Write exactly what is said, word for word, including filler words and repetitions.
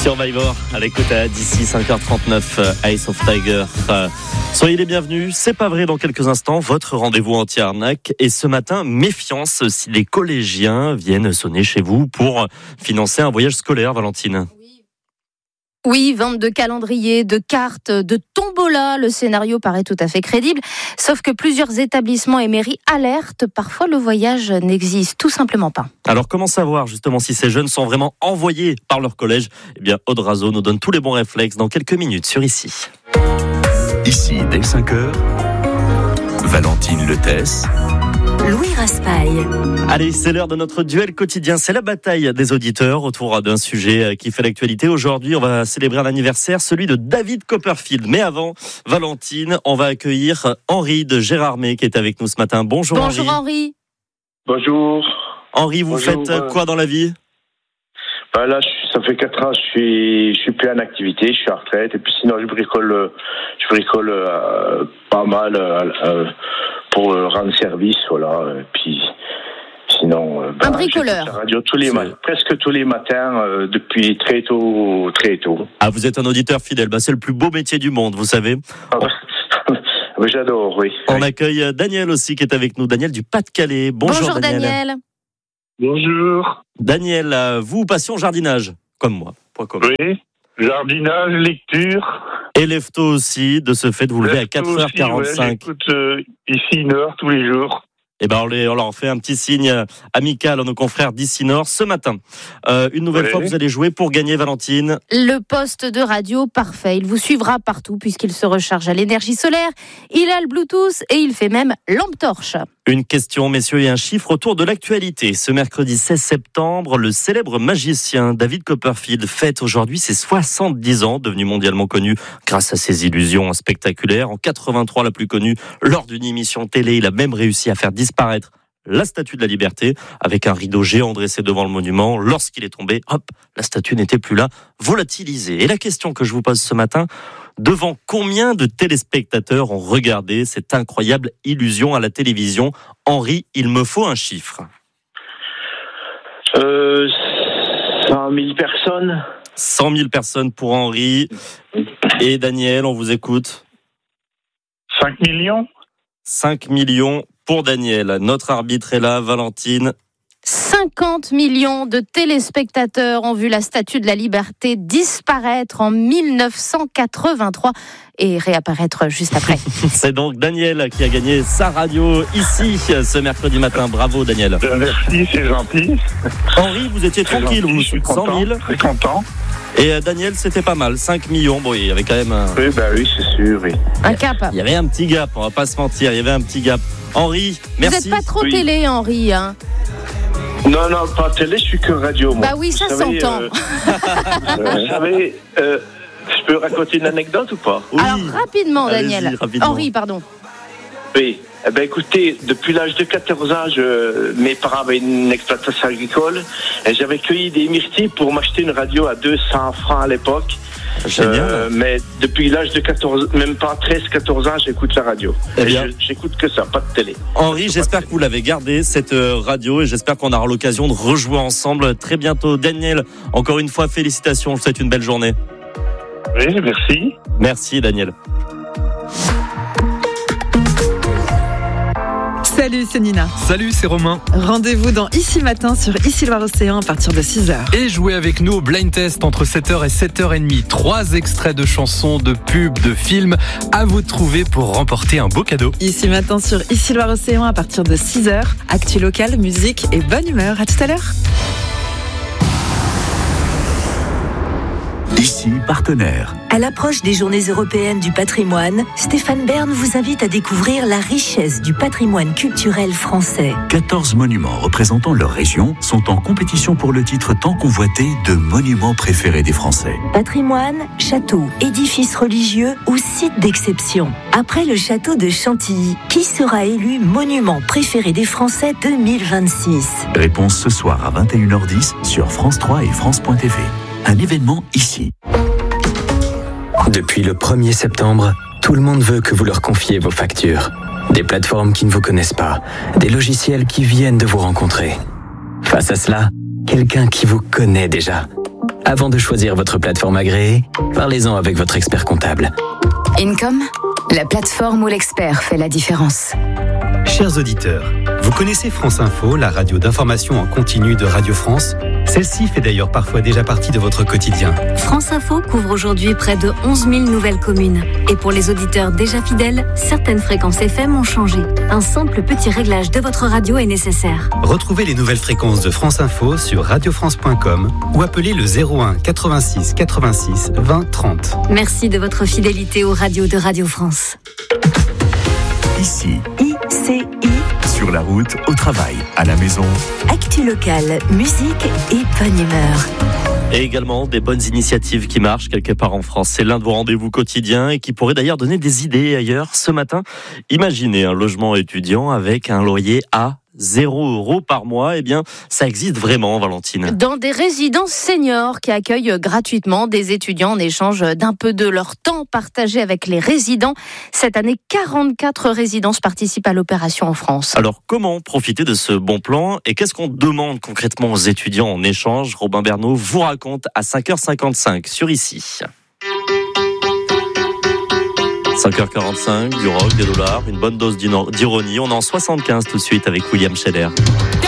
Survivor à l'écoute à d'ici cinq heures trente-neuf, Eyes of Tiger. Soyez les bienvenus, c'est pas vrai dans quelques instants, votre rendez-vous anti-arnaque. Et ce matin, méfiance si les collégiens viennent sonner chez vous pour financer un voyage scolaire, Valentine. Oui, vente de calendriers, de cartes, de tombola, le scénario paraît tout à fait crédible. Sauf que plusieurs établissements et mairies alertent, parfois le voyage n'existe tout simplement pas. Alors comment savoir justement si ces jeunes sont vraiment envoyés par leur collège ? Eh bien, Aude Razo nous donne tous les bons réflexes dans quelques minutes sur Ici. Ici, dès cinq heures, Valentine Letès, Louis Raspail. Allez, c'est l'heure de notre duel quotidien. C'est la bataille des auditeurs autour d'un sujet qui fait l'actualité. Aujourd'hui, on va célébrer un anniversaire, celui de David Copperfield. Mais avant, Valentine, on va accueillir Henri de Gérardmer qui est avec nous ce matin. Bonjour, Bonjour Henri. Henri. Bonjour. Henri, vous Bonjour, faites euh... quoi dans la vie ? Ben là, je, ça fait quatre ans, je suis, je suis plus en activité, je suis en retraite. Et puis sinon, je bricole, je bricole euh, pas mal euh, pour euh, rendre service, voilà. Et puis sinon, euh, ben, un bricoleur. La radio tous les ma- presque tous les matins euh, depuis très tôt, très tôt. Ah, vous êtes un auditeur fidèle. Bah, c'est le plus beau métier du monde, vous savez. Oui, j'adore, oui. On oui. accueille Daniel aussi qui est avec nous. Daniel du Pas-de-Calais. Bonjour, Bonjour Daniel. Daniel. Bonjour. Daniel, vous, passion jardinage, comme moi. Point commun. Oui, jardinage, lecture. Et lève-tôt aussi, de ce fait, vous levez à quatre heures quarante-cinq. Ouais, j'écoute euh, ici une heure tous les jours. Et ben on, les, on leur fait un petit signe amical à nos confrères d'Ici Nord ce matin. Euh, une nouvelle oui. fois, vous allez jouer pour gagner, Valentine. Le poste de radio parfait. Il vous suivra partout puisqu'il se recharge à l'énergie solaire. Il a le Bluetooth et il fait même lampe torche. Une question, messieurs, et un chiffre autour de l'actualité. Ce mercredi seize septembre, le célèbre magicien David Copperfield fête aujourd'hui ses soixante-dix ans, devenu mondialement connu grâce à ses illusions spectaculaires. En quatre-vingt-trois, la plus connue, lors d'une émission télé, il a même réussi à faire disparaître la statue de la Liberté avec un rideau géant dressé devant le monument. Lorsqu'il est tombé, hop, la statue n'était plus là, volatilisée. Et la question que je vous pose ce matin, devant combien de téléspectateurs ont regardé cette incroyable illusion à la télévision ? Henri, il me faut un chiffre. Euh, cent mille personnes. cent mille personnes pour Henri. Et Daniel, on vous écoute. cinq millions. cinq millions pour Daniel. Notre arbitre est là, Valentine. cinquante millions de téléspectateurs ont vu la Statue de la Liberté disparaître en dix-neuf cent quatre-vingt-trois et réapparaître juste après. C'est donc Daniel qui a gagné sa radio ici ce mercredi matin. Bravo Daniel. Merci, c'est gentil. Henri, vous étiez C'est tranquille, gentil, vous je suis cent content, mille. très content. Et Daniel, c'était pas mal, cinq millions. Bon, il y avait quand même un... Oui, ben oui, c'est sûr, oui. Un cap. Il y avait un petit gap, on va pas se mentir, il y avait un petit gap. Henri, merci. Vous n'êtes pas trop Oui. télé, Henri, hein ? Non, non, pas télé, je suis que radio, moi. Bah oui, ça Vous savez, s'entend. euh, euh, vous savez, euh, je peux raconter une anecdote ou pas ? Oui. Alors, rapidement, Allez-y, Daniel. rapidement. Henri, pardon. Oui. Eh ben, écoutez, depuis l'âge de quatorze ans, je, mes parents avaient une exploitation agricole et j'avais cueilli des myrtilles pour m'acheter une radio à deux cents francs à l'époque. Génial. Euh, mais depuis l'âge de quatorze, même pas treize quatorze ans, j'écoute la radio. Eh Et bien. je- j'écoute que ça, pas de télé. Henri, j'espère que vous l'avez gardé, cette euh, radio, et j'espère qu'on aura l'occasion de rejouer ensemble très bientôt. Daniel, encore une fois, félicitations, je vous souhaite une belle journée. Oui, merci. Merci Daniel. Salut, c'est Nina. Salut, c'est Romain. Rendez-vous dans Ici Matin sur Ici Loire Océan à partir de six heures. Et jouez avec nous au blind test entre sept heures et sept heures trente. Trois extraits de chansons, de pubs, de films à vous de trouver pour remporter un beau cadeau. Ici Matin sur Ici Loire Océan à partir de six heures. Actu local, musique et bonne humeur. À tout à l'heure. Ici, partenaire. À l'approche des Journées européennes du patrimoine, Stéphane Bern vous invite à découvrir la richesse du patrimoine culturel français. quatorze monuments représentant leur région sont en compétition pour le titre tant convoité de monuments préférés des Français. Patrimoine, château, édifices religieux ou sites d'exception. Après le château de Chantilly, qui sera élu monument préféré des Français deux mille vingt-six ? Réponse ce soir à vingt et une heures dix sur France trois et France point T V. Un événement ici. Depuis le premier septembre, tout le monde veut que vous leur confiez vos factures. Des plateformes qui ne vous connaissent pas, des logiciels qui viennent de vous rencontrer. Face à cela, quelqu'un qui vous connaît déjà. Avant de choisir votre plateforme agréée, parlez-en avec votre expert comptable. Income, la plateforme où l'expert fait la différence. Chers auditeurs, vous connaissez France Info, la radio d'information en continu de Radio France ? Celle-ci fait d'ailleurs parfois déjà partie de votre quotidien. France Info couvre aujourd'hui près de onze mille nouvelles communes. Et pour les auditeurs déjà fidèles, certaines fréquences F M ont changé. Un simple petit réglage de votre radio est nécessaire. Retrouvez les nouvelles fréquences de France Info sur radio france point com ou appelez le zéro un quatre-vingt-six quatre-vingt-six vingt trente. Merci de votre fidélité aux radios de Radio France. Ici, I C I, sur la route, au travail, à la maison. actu locale, musique et bonne humeur. Et également des bonnes initiatives qui marchent quelque part en France. C'est l'un de vos rendez-vous quotidiens et qui pourrait d'ailleurs donner des idées ailleurs. Ce matin, imaginez un logement étudiant avec un loyer à zéro euros par mois. Eh bien, ça existe vraiment, Valentine. Dans des résidences seniors qui accueillent gratuitement des étudiants en échange d'un peu de leur temps partagé avec les résidents. Cette année, quarante-quatre résidences participent à l'opération en France. Alors, comment profiter de ce bon plan et qu'est-ce qu'on demande concrètement aux étudiants en échange ? Robin Bernot vous raconte à cinq heures cinquante-cinq sur Ici. cinq heures quarante-cinq, du rock, des dollars, une bonne dose d'ironie. On est en soixante-quinze tout de suite avec William Scheller.